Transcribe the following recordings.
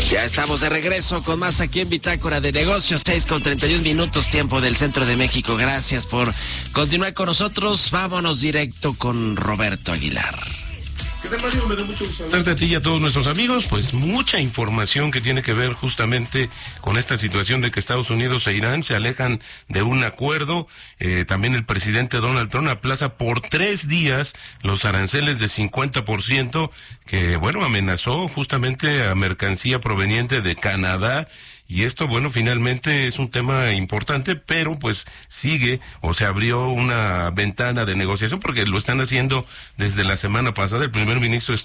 Ya estamos de regreso con más aquí en Bitácora de Negocios, 6:31 tiempo del Centro de México. Gracias por continuar con nosotros. Vámonos directo con Roberto Aguilar. ¿Qué tal, Mario? Me da mucho gusto hablarte a ti y a todos nuestros amigos. Pues mucha información que tiene que ver justamente con esta situación de que Estados Unidos e Irán se alejan de un acuerdo. También el presidente Donald Trump aplaza por 3 días los aranceles de 50% que, bueno, amenazó justamente a mercancía proveniente de Canadá. Y esto, bueno, finalmente es un tema importante, pero pues sigue o se abrió una ventana de negociación porque lo están haciendo desde la semana pasada. El primer ministro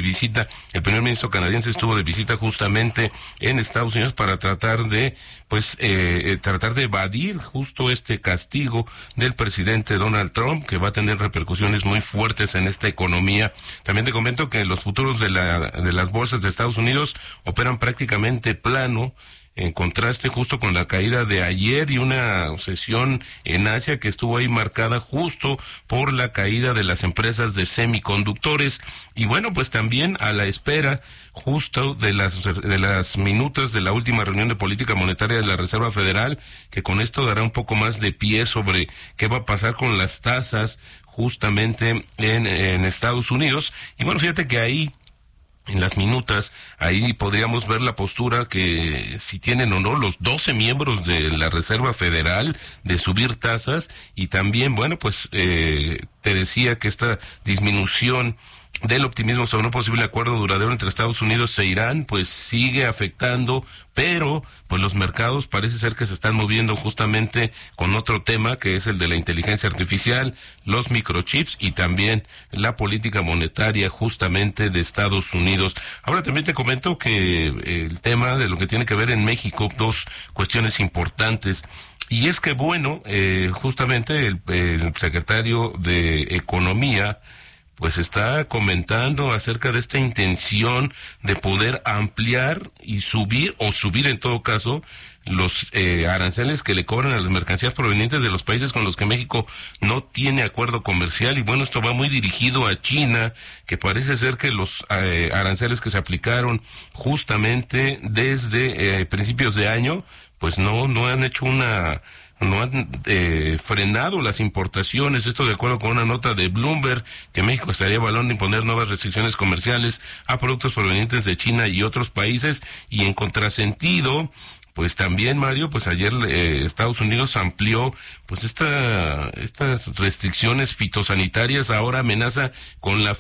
canadiense estuvo de visita justamente en Estados Unidos para tratar de, tratar de evadir justo este castigo del presidente Donald Trump, que va a tener repercusiones muy fuertes en esta economía. También te comento que los futuros de las bolsas de Estados Unidos operan prácticamente plano, en contraste justo con la caída de ayer y una sesión en Asia que estuvo ahí marcada justo por la caída de las empresas de semiconductores. Y bueno, pues también a la espera justo de las minutas de la última reunión de política monetaria de la Reserva Federal, que con esto dará un poco más de pie sobre qué va a pasar con las tasas justamente en Estados Unidos. Y bueno, fíjate que ahí, en las minutas, ahí podríamos ver la postura que si tienen o no los 12 miembros de la Reserva Federal de subir tasas. Y también, bueno, pues te decía que esta disminución del optimismo sobre un posible acuerdo duradero entre Estados Unidos e Irán pues sigue afectando, pero pues los mercados parece ser que se están moviendo justamente con otro tema, que es el de la inteligencia artificial, los microchips y también la política monetaria justamente de Estados Unidos. Ahora también te comento que el tema de lo que tiene que ver en México, 2 cuestiones importantes. Y es que, bueno, justamente el secretario de Economía pues está comentando acerca de esta intención de poder ampliar y subir en todo caso los aranceles que le cobran a las mercancías provenientes de los países con los que México no tiene acuerdo comercial. Y bueno, esto va muy dirigido a China, que parece ser que los aranceles que se aplicaron justamente desde principios de año pues no han hecho no han frenado las importaciones. Esto de acuerdo con una nota de Bloomberg, que México estaría evaluando imponer nuevas restricciones comerciales a productos provenientes de China y otros países. Y en contrasentido, pues también, Mario, pues ayer Estados Unidos amplió pues estas restricciones fitosanitarias. Ahora amenaza con las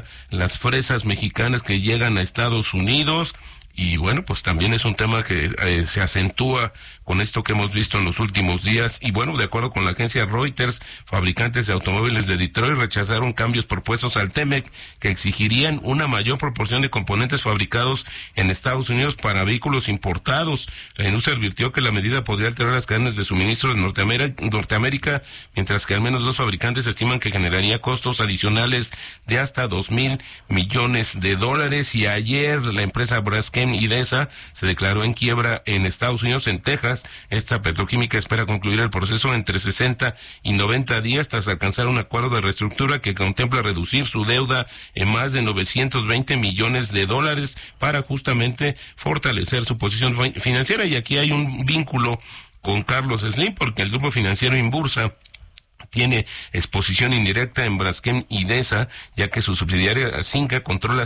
fresas mexicanas que llegan a Estados Unidos. Y bueno, pues también es un tema que se acentúa con esto que hemos visto en los últimos días. Y bueno, de acuerdo con la agencia Reuters, fabricantes de automóviles de Detroit rechazaron cambios propuestos al TEMEC que exigirían una mayor proporción de componentes fabricados en Estados Unidos para vehículos importados. La industria advirtió que la medida podría alterar las cadenas de suministro de Norteamérica, mientras que al menos 2 fabricantes estiman que generaría costos adicionales de hasta $2,000 millones. Y ayer la empresa Braskem Idesa se declaró en quiebra en Estados Unidos. En Texas, esta petroquímica espera concluir el proceso entre 60 y 90 días tras alcanzar un acuerdo de reestructura que contempla reducir su deuda en más de $920 millones para justamente fortalecer su posición financiera. Y aquí hay un vínculo con Carlos Slim, porque el grupo financiero Inbursa tiene exposición indirecta en Braskem Idesa, ya que su subsidiaria Cinca controla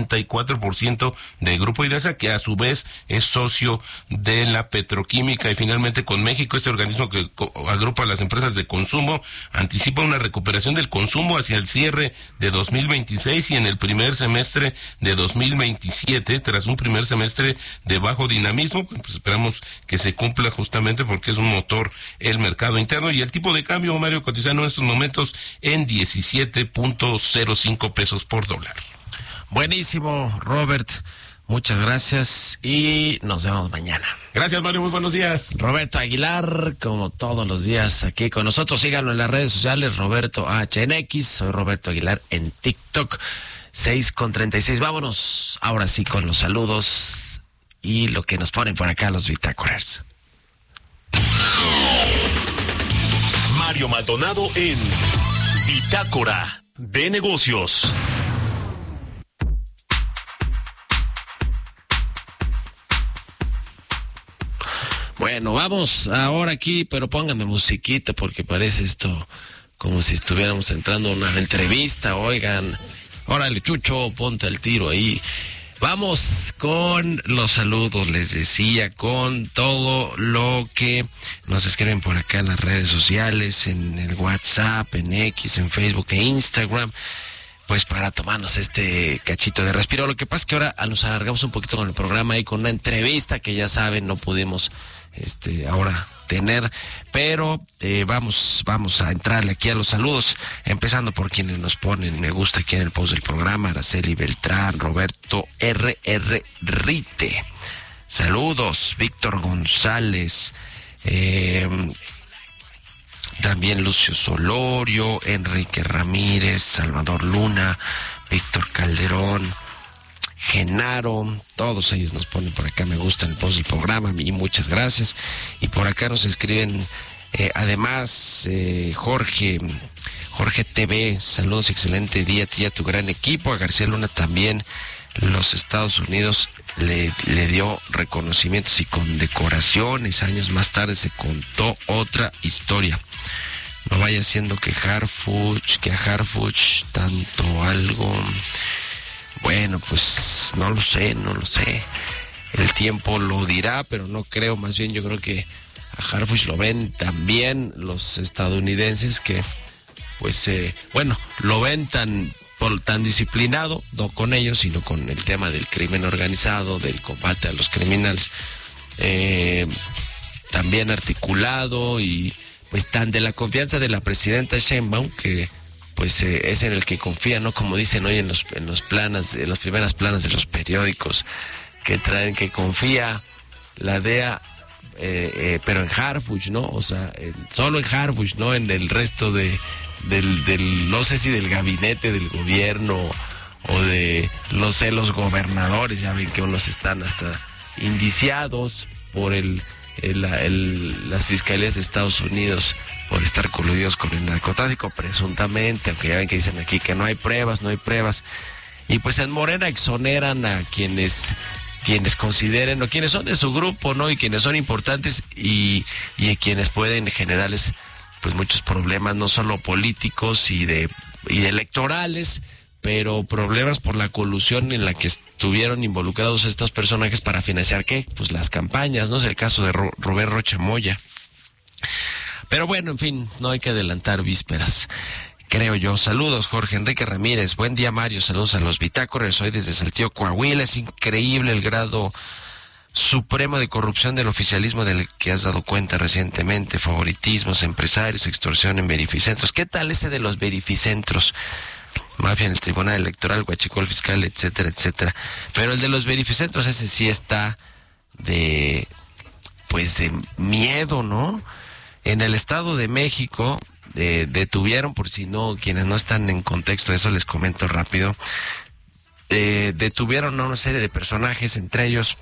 74% del grupo Idesa, que a su vez es socio de la petroquímica. Y finalmente, con México, este organismo que agrupa a las empresas de consumo anticipa una recuperación del consumo hacia el cierre de 2026 y en el primer semestre de 2027, tras un primer semestre de bajo dinamismo. Pues esperamos que se cumpla justamente porque es un motor el mercado interno. Y el tipo de cambio, Mario, cotizando en estos momentos en 17.05 pesos por dólar. Buenísimo, Robert. Muchas gracias y nos vemos mañana. Gracias, Mario. Muy buenos días. Roberto Aguilar, como todos los días aquí con nosotros. Síganlo en las redes sociales, Roberto HNX. Soy Roberto Aguilar en TikTok, 6:36. Vámonos ahora sí con los saludos y lo que nos ponen por acá los bitácoras. Mario Maldonado en Bitácora de Negocios. Bueno, vamos ahora aquí, pero póngame musiquita porque parece esto como si estuviéramos entrando a una entrevista. Oigan, órale, Chucho, ponte al tiro ahí. Vamos con los saludos, les decía, con todo lo que nos escriben por acá en las redes sociales, en el WhatsApp, en X, en Facebook e Instagram, pues para tomarnos este cachito de respiro. Lo que pasa es que ahora nos alargamos un poquito con el programa y con una entrevista que ya saben, no pudimos ahora tener, pero vamos a entrarle aquí a los saludos, empezando por quienes nos ponen me gusta aquí en el post del programa: Araceli Beltrán, Roberto R.R. Rite, saludos, Víctor González, también Lucio Solorio, Enrique Ramírez, Salvador Luna, Víctor Calderón, Genaro, todos ellos nos ponen por acá me gusta en el post del programa y muchas gracias. Y por acá nos escriben además Jorge TV, saludos, excelente día a ti y a tu gran equipo. A García Luna también los Estados Unidos le dio reconocimientos y condecoraciones. Años más tarde se contó otra historia. No vaya siendo que a Harfuch tanto algo. Bueno, pues no lo sé. El tiempo lo dirá, pero no creo. Más bien yo creo que a Harfuch lo ven también los estadounidenses que, pues, lo ven tan disciplinado, no con ellos, sino con el tema del crimen organizado, del combate a los criminales, también articulado y pues tan de la confianza de la presidenta Sheinbaum que pues es en el que confía, ¿no? Como dicen hoy en los planas, en las primeras planas de los periódicos que traen, que confía la DEA, pero en Harfuch, ¿no? O sea, solo en Harfuch, no en el resto del no sé si del gabinete del gobierno o de los gobernadores. Ya ven que unos están hasta indiciados por las fiscalías de Estados Unidos por estar coludidos con el narcotráfico, presuntamente, aunque ya ven que dicen aquí que no hay pruebas. Y pues en Morena exoneran a quienes consideren o quienes son de su grupo, ¿no? Y quienes son importantes y quienes pueden generarles pues muchos problemas, no solo políticos y de electorales, pero problemas por la colusión en la que estuvieron involucrados estos personajes para financiar, ¿qué? Pues las campañas, ¿no? Es el caso de Robert Rocha Moya. Pero bueno, en fin, no hay que adelantar vísperas, creo yo. Saludos, Jorge Enrique Ramírez. Buen día, Mario. Saludos a los bitácoras. Soy desde Saltillo, Coahuila. Es increíble el grado supremo de corrupción del oficialismo del que has dado cuenta recientemente. Favoritismos, empresarios, extorsión en verificentros. ¿Qué tal ese de los verificentros? Mafia en el Tribunal Electoral, huachicol fiscal, etcétera, etcétera. Pero el de los verificentros, ese sí está de miedo, ¿no? En el Estado de México detuvieron, por si no, quienes no están en contexto de eso les comento rápido, detuvieron a una serie de personajes, entre ellos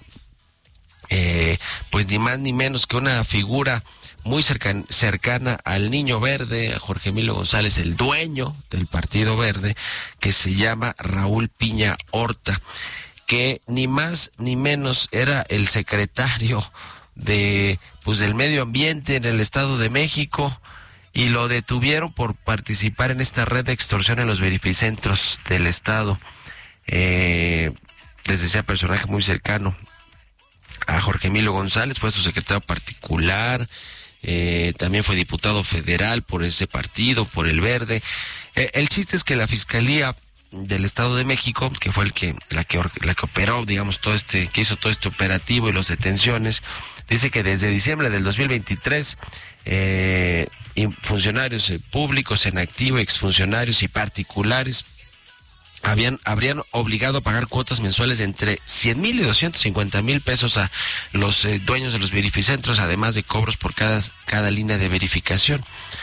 pues ni más ni menos que una figura muy cercana al Niño Verde, a Jorge Emilio González, el dueño del Partido Verde, que se llama Raúl Piña Horta, que ni más ni menos era el secretario del medio ambiente en el Estado de México, y lo detuvieron por participar en esta red de extorsión en los verificentros del Estado. Les decía, personaje muy cercano a Jorge Emilio González, fue su secretario particular, también fue diputado federal por ese partido, por el Verde. El chiste es que la Fiscalía del Estado de México, que fue la que operó, digamos, que hizo todo este operativo y las detenciones, dice que desde diciembre del 2023 funcionarios públicos en activo, exfuncionarios y particulares habrían obligado a pagar cuotas mensuales de entre 100,000 y 250,000 pesos a los dueños de los verificentros, además de cobros por cada línea de verificación.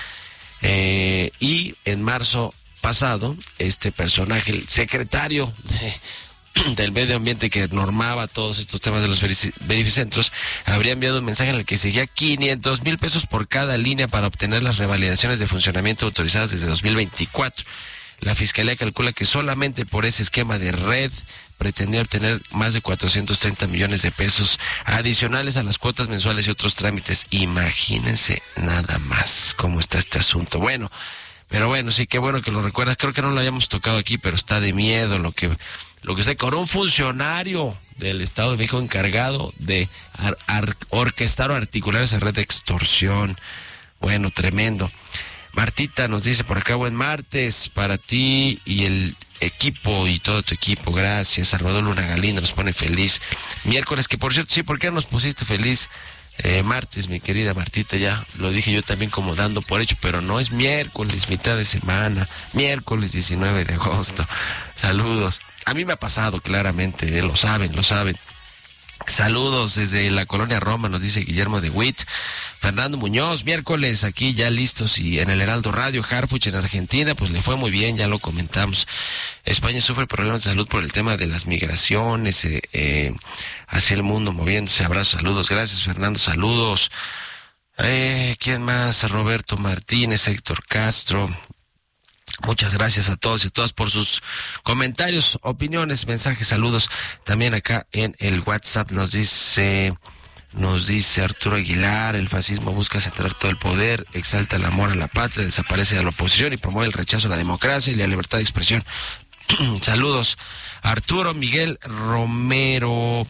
Y en marzo pasado, este personaje, el secretario del medio ambiente que normaba todos estos temas de los verificentros, habría enviado un mensaje en el que exigía 500,000 pesos por cada línea para obtener las revalidaciones de funcionamiento autorizadas desde 2024. La Fiscalía calcula que solamente por ese esquema de red pretendía obtener más de 430 millones de pesos adicionales a las cuotas mensuales y otros trámites. Imagínense nada más cómo está este asunto. Bueno, pero bueno, sí, qué bueno que lo recuerdas. Creo que no lo hayamos tocado aquí, pero está de miedo lo que sé, con un funcionario del Estado de México encargado de orquestar o articular esa red de extorsión. Bueno, tremendo. Martita nos dice por acá, buen martes para ti y el equipo y todo tu equipo, gracias. Salvador Luna Galindo nos pone feliz miércoles, que por cierto, sí, ¿por qué nos pusiste feliz martes, mi querida Martita? Ya lo dije yo también como dando por hecho, pero no es miércoles, mitad de semana, miércoles 19 de agosto. Saludos. A mí me ha pasado claramente, lo saben. Saludos desde la colonia Roma, nos dice Guillermo de Witt. Fernando Muñoz, miércoles aquí ya listos y en el Heraldo Radio. Harfuch en Argentina, pues le fue muy bien, ya lo comentamos. España sufre problemas de salud por el tema de las migraciones hacia el mundo moviéndose. Abrazos, saludos, gracias Fernando, saludos. ¿Quién más? Roberto Martínez, Héctor Castro. Muchas gracias a todos y a todas por sus comentarios, opiniones, mensajes, saludos. También acá en el WhatsApp nos dice Arturo Aguilar: el fascismo busca centrar todo el poder, exalta el amor a la patria, desaparece a la oposición y promueve el rechazo a la democracia y la libertad de expresión. Saludos. Arturo Miguel Romero,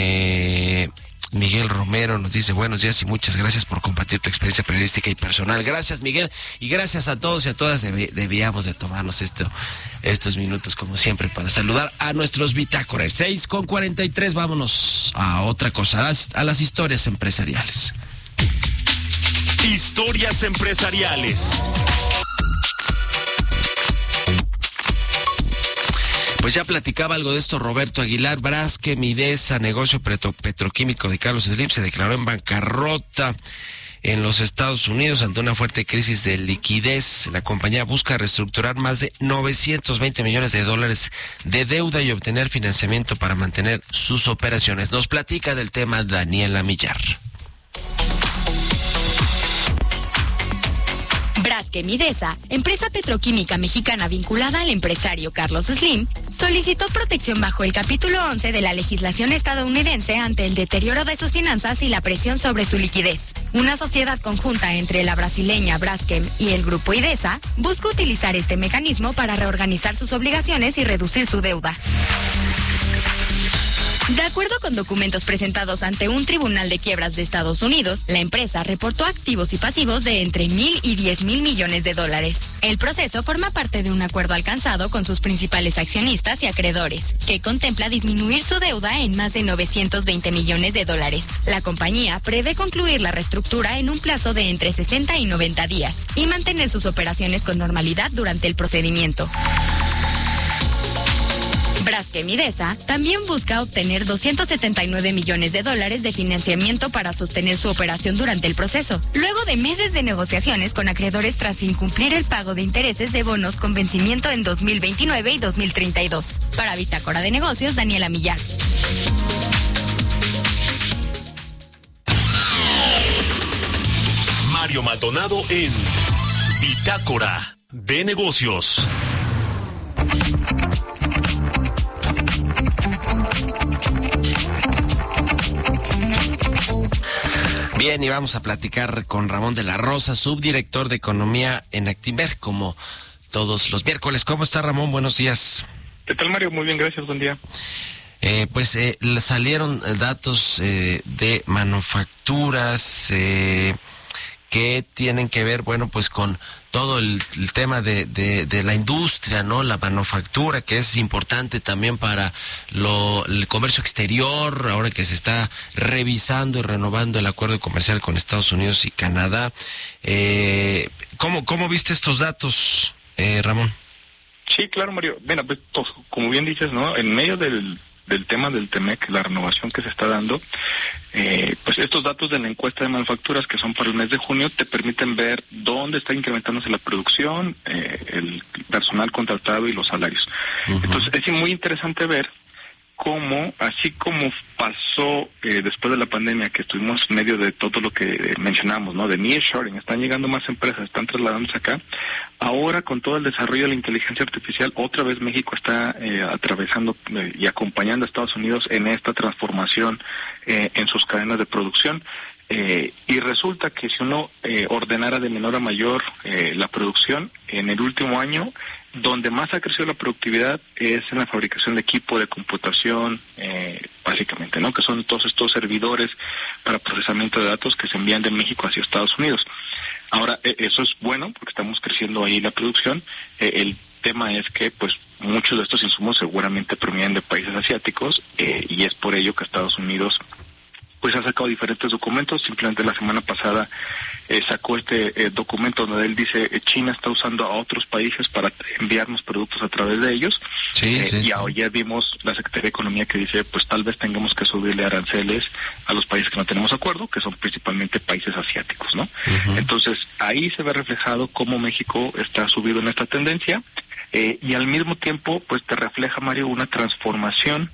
nos dice buenos días y muchas gracias por compartir tu experiencia periodística y personal. Gracias, Miguel, y gracias a todos y a todas. Debíamos de tomarnos estos minutos como siempre para saludar a nuestros bitácoras. 6:43, vámonos a otra cosa, a las historias empresariales. Historias empresariales. Pues ya platicaba algo de esto Roberto Aguilar. Braskem Idesa, negocio petroquímico de Carlos Slim, se declaró en bancarrota en los Estados Unidos ante una fuerte crisis de liquidez. La compañía busca reestructurar más de 920 millones de dólares de deuda y obtener financiamiento para mantener sus operaciones. Nos platica del tema Daniela Millar. Braskem Idesa, empresa petroquímica mexicana vinculada al empresario Carlos Slim, solicitó protección bajo el capítulo 11 de la legislación estadounidense ante el deterioro de sus finanzas y la presión sobre su liquidez. Una sociedad conjunta entre la brasileña Braskem y el grupo Idesa busca utilizar este mecanismo para reorganizar sus obligaciones y reducir su deuda. De acuerdo con documentos presentados ante un tribunal de quiebras de Estados Unidos, la empresa reportó activos y pasivos de entre 1,000 y 10,000 millones de dólares. El proceso forma parte de un acuerdo alcanzado con sus principales accionistas y acreedores, que contempla disminuir su deuda en más de 920 millones de dólares. La compañía prevé concluir la reestructura en un plazo de entre 60 y 90 días y mantener sus operaciones con normalidad durante el procedimiento. Braskem Idesa también busca obtener 279 millones de dólares de financiamiento para sostener su operación durante el proceso, luego de meses de negociaciones con acreedores tras incumplir el pago de intereses de bonos con vencimiento en 2029 y 2032. Para Bitácora de Negocios, Daniela Millar. Mario Maldonado en Bitácora de Negocios. Bien, y vamos a platicar con Ramón de la Rosa, subdirector de Economía en Actinver, como todos los miércoles. ¿Cómo está, Ramón? Buenos días. ¿Qué tal, Mario? Muy bien, gracias, buen día. Salieron datos de manufacturas que tienen que ver, bueno, pues con todo el tema de la industria, ¿no? La manufactura, que es importante también para el comercio exterior, ahora que se está revisando y renovando el acuerdo comercial con Estados Unidos y Canadá. ¿Cómo viste estos datos, Ramón? Sí, claro, Mario. Bueno, pues, como bien dices, ¿no? En medio del tema del TEMEC, la renovación que se está dando, pues estos datos de la encuesta de manufacturas que son para el mes de junio te permiten ver dónde está incrementándose la producción, el personal contratado y los salarios. Uh-huh. Entonces es muy interesante ver como pasó después de la pandemia, que estuvimos en medio de todo lo que mencionamos, ¿no? De nearshoring, están llegando más empresas, están trasladándose acá. Ahora, con todo el desarrollo de la inteligencia artificial, otra vez México está atravesando y acompañando a Estados Unidos en esta transformación en sus cadenas de producción. Y resulta que si uno ordenara de menor a mayor la producción, en el último año, donde más ha crecido la productividad es en la fabricación de equipo de computación, básicamente, ¿no? Que son todos estos servidores para procesamiento de datos que se envían de México hacia Estados Unidos. Ahora, eso es bueno porque estamos creciendo ahí la producción. El tema es que, pues, muchos de estos insumos seguramente provienen de países asiáticos y es por ello que Estados Unidos pues ha sacado diferentes documentos. Simplemente la semana pasada sacó este documento donde él dice China está usando a otros países para enviarnos productos a través de ellos. Y ahora ya vimos la Secretaría de Economía que dice pues tal vez tengamos que subirle aranceles a los países que no tenemos acuerdo, que son principalmente países asiáticos, ¿no? Entonces ahí se ve reflejado cómo México está subido en esta tendencia y al mismo tiempo pues te refleja, Mario, una transformación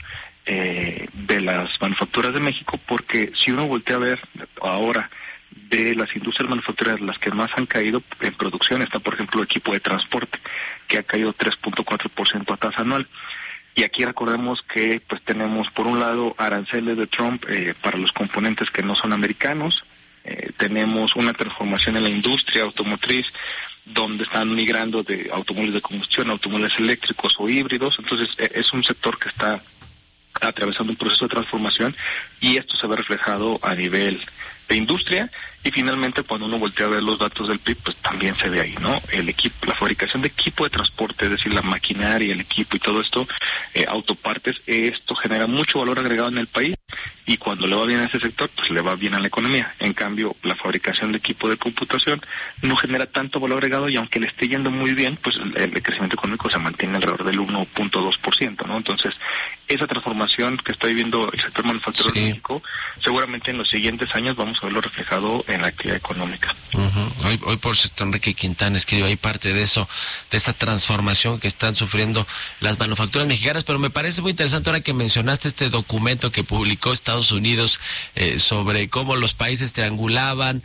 de las manufacturas de México, porque si uno voltea a ver ahora de las industrias manufactureras, las que más han caído en producción está, por ejemplo, el equipo de transporte, que ha caído 3.4% a tasa anual. Y aquí recordemos que pues tenemos por un lado aranceles de Trump para los componentes que no son americanos, tenemos una transformación en la industria automotriz donde están migrando de automóviles de combustión a automóviles eléctricos o híbridos. Entonces es un sector que está atravesando un proceso de transformación y esto se ve reflejado a nivel de industria. Y finalmente cuando uno voltea a ver los datos del PIB, pues también se ve ahí, ¿no? El equipo, la fabricación de equipo de transporte, es decir, la maquinaria, el equipo y todo esto, autopartes, esto genera mucho valor agregado en el país y cuando le va bien a ese sector, pues le va bien a la economía. En cambio, la fabricación de equipo de computación no genera tanto valor agregado y aunque le esté yendo muy bien, pues el crecimiento económico se mantiene alrededor del 1.2%, ¿no? Entonces, esa transformación que está viviendo el sector manufacturero de México, seguramente en los siguientes años vamos a verlo reflejado en la actividad económica. Hoy por cierto, Enrique Quintana escribe ahí parte de eso, de esta transformación que están sufriendo las manufacturas mexicanas, pero me parece muy interesante ahora que mencionaste este documento que publicó Estados Unidos sobre cómo los países triangulaban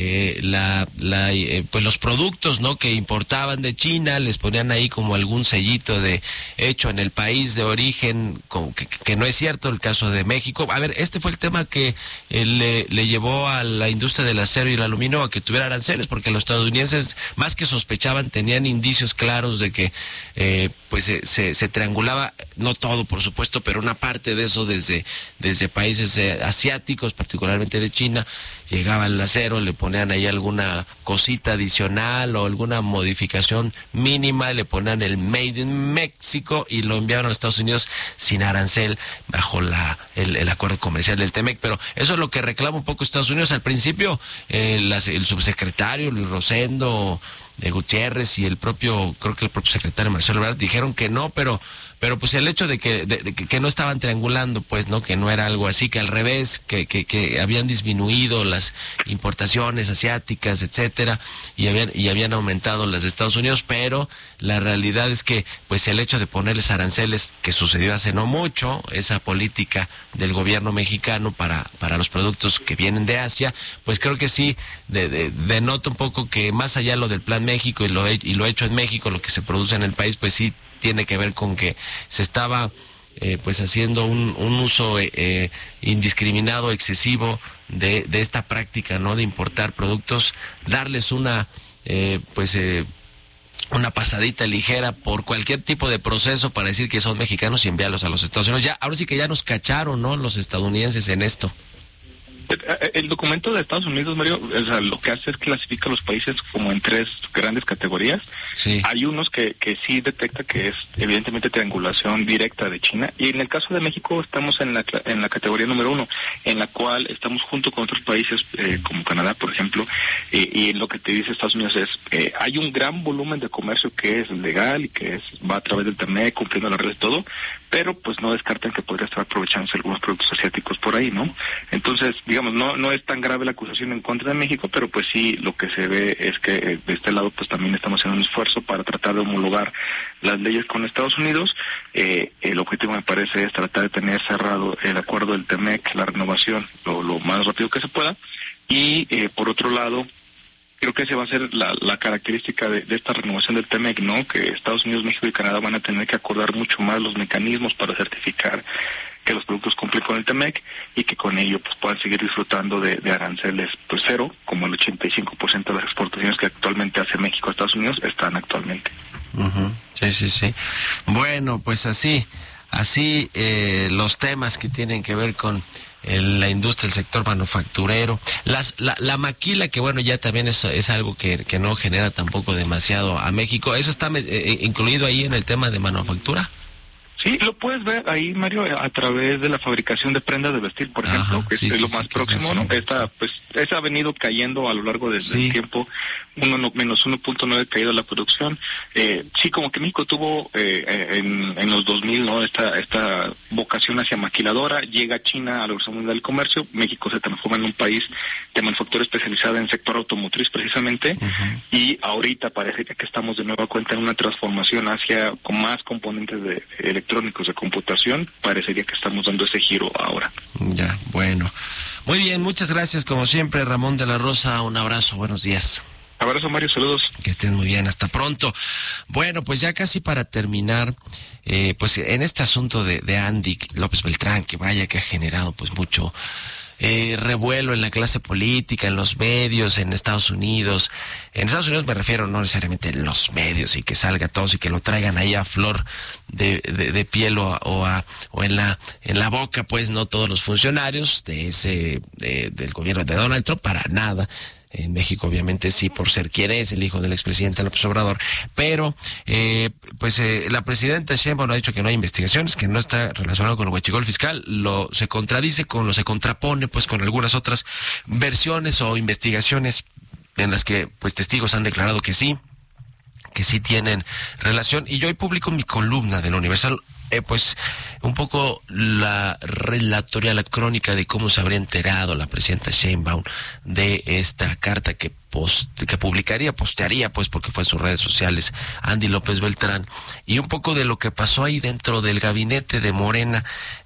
pues los productos, ¿no?, que importaban de China, les ponían ahí como algún sellito de hecho en el país de origen, que no es cierto el caso de México. A ver, este fue el tema que le llevó a la industria del acero y el aluminio a que tuviera aranceles, porque los estadounidenses más que sospechaban, tenían indicios claros de que pues se triangulaba, no todo por supuesto, pero una parte de eso desde países asiáticos, particularmente de China, llegaba el acero, le ponían ahí alguna cosita adicional o alguna modificación mínima, le ponían el Made in México y lo enviaban a los Estados Unidos sin arancel bajo el acuerdo comercial del TEMEC. Pero eso es lo que reclama un poco Estados Unidos. Al principio el subsecretario Luis Rosendo de Gutiérrez y creo que el propio secretario Marcelo Ebrard dijeron que no, pero pues el hecho de que no estaban triangulando, pues, ¿no?, que no era algo así, que al revés, que habían disminuido las importaciones asiáticas, etcétera, y habían aumentado las de Estados Unidos, pero la realidad es que pues el hecho de ponerles aranceles, que sucedió hace no mucho, esa política del gobierno mexicano para los productos que vienen de Asia, pues creo que sí denota un poco que más allá lo del Plan México y lo hecho en México, lo que se produce en el país, pues sí tiene que ver con que se estaba pues haciendo un uso indiscriminado, excesivo de esta práctica, ¿no?, de importar productos, darles una pasadita ligera por cualquier tipo de proceso para decir que son mexicanos y enviarlos a los Estados Unidos. Ahora sí que ya nos cacharon, ¿no?, los estadounidenses en esto. El documento de Estados Unidos, Mario, o sea, lo que hace es clasifica a los países como en 3 grandes categorías. Sí. Hay unos que sí detecta que es evidentemente triangulación directa de China, y en el caso de México estamos en la categoría número 1, en la cual estamos junto con otros países como Canadá, por ejemplo, y lo que te dice Estados Unidos es hay un gran volumen de comercio que es legal y que va a través del TEMEC, cumpliendo las reglas y todo, pero pues no descartan que podría estar aprovechándose algunos productos asiáticos por ahí, ¿no? Entonces, digamos, no es tan grave la acusación en contra de México, pero pues sí, lo que se ve es que de este lado pues también estamos haciendo un esfuerzo para tratar de homologar las leyes con Estados Unidos. El objetivo, me parece, es tratar de tener cerrado el acuerdo del TEMEC, la renovación, lo más rápido que se pueda. Y por otro lado, creo que esa va a ser la característica de esta renovación del TEMEC, ¿no? Que Estados Unidos, México y Canadá van a tener que acordar mucho más los mecanismos para certificar que los productos cumplen con el TEMEC y que con ello pues puedan seguir disfrutando de aranceles pues cero, como el 85% de las exportaciones que actualmente hace México a Estados Unidos están actualmente. Uh-huh. Sí. Bueno, pues así los temas que tienen que ver con la industria, el sector manufacturero, la maquila, que bueno, ya también es algo que no genera tampoco demasiado a México. ¿Eso está incluido ahí en el tema de manufactura? Sí, lo puedes ver ahí, Mario, a través de la fabricación de prendas de vestir, por ejemplo, que es lo más próximo, ¿no? Esa ha venido cayendo a lo largo del tiempo, menos 1.9 caído la producción. Sí, como que México tuvo en los 2000, ¿no? Esta vocación hacia maquiladora, llega China a la Organización Mundial del Comercio, México se transforma en un país de manufactura especializada en el sector automotriz precisamente, y ahorita parece que estamos de nueva cuenta en una transformación hacia con más componentes de electrónicos de computación. Parecería que estamos dando ese giro ahora. Ya, bueno. Muy bien, muchas gracias como siempre, Ramón de la Rosa, un abrazo, buenos días. Abrazo, Mario, saludos. Que estés muy bien, hasta pronto. Bueno, pues ya casi para terminar, pues en este asunto de Andy López Beltrán, que vaya que ha generado pues mucho revuelo en la clase política, en los medios, en Estados Unidos. En Estados Unidos me refiero no necesariamente en los medios y que salga todos y que lo traigan ahí a flor de piel o en la boca, pues no todos los funcionarios del gobierno de Donald Trump, para nada. En México obviamente sí, por ser quien es, el hijo del expresidente López Obrador, pero la presidenta Sheinbaum ha dicho que no hay investigaciones, que no está relacionado con el huachicol fiscal, se contrapone pues con algunas otras versiones o investigaciones en las que pues testigos han declarado que sí tienen relación. Y yo hoy publico mi columna del Universal, pues un poco la relatoria, la crónica de cómo se habría enterado la presidenta Sheinbaum de esta carta que postearía, pues porque fue en sus redes sociales, Andy López Beltrán, y un poco de lo que pasó ahí dentro del gabinete de Morena,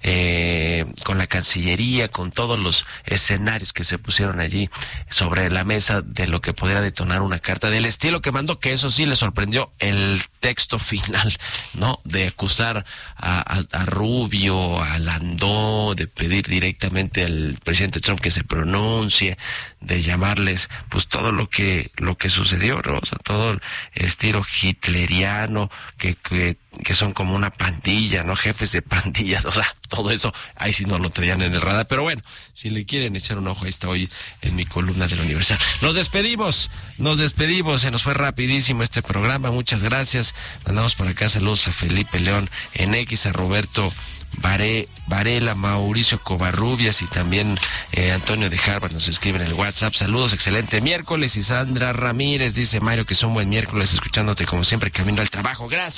con la Cancillería, con todos los escenarios que se pusieron allí sobre la mesa de lo que podría detonar una carta del estilo que mandó, que eso sí le sorprendió el texto final, ¿no? De acusar a Rubio, a Landó, de pedir directamente al presidente Trump que se pronuncie, de llamarles pues todo lo que sucedió, ¿no? O sea, todo el estilo hitleriano, que son como una pandilla, ¿no? Jefes de pandillas, o sea, todo eso, ahí sí no lo traían en el radar, pero bueno, si le quieren echar un ojo, ahí está hoy en mi columna del Universal. Nos despedimos, se nos fue rapidísimo este programa, muchas gracias, mandamos por acá saludos a Felipe León en X, a Roberto Varela, Mauricio Covarrubias y también Antonio de Harvard nos escribe en el WhatsApp. Saludos, excelente miércoles. Y Sandra Ramírez dice: Mario, que es un buen miércoles escuchándote como siempre camino al trabajo. Gracias.